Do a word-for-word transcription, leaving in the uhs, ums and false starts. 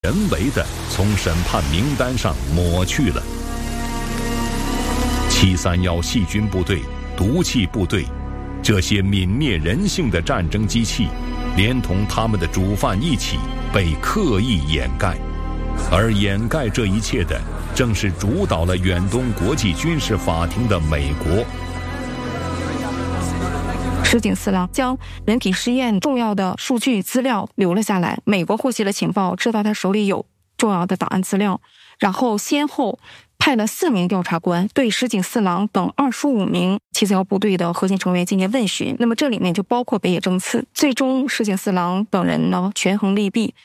人为地从审判名单上抹去了。七三一细菌部队、毒气部队，这些泯灭人性的战争机器，连同他们的主犯一起被刻意掩盖，而掩盖这一切的，正是主导了远东国际军事法庭的美国。 石井四郎将人体实验重要的数据资料留了下来，美国获悉了情报，知道他手里有重要的档案资料，然后先后派了四名调查官对石井四郎等二十五名七三一部队的核心成员进行问询，那么这里面就包括北野正次。最终石井四郎等人呢权衡利弊，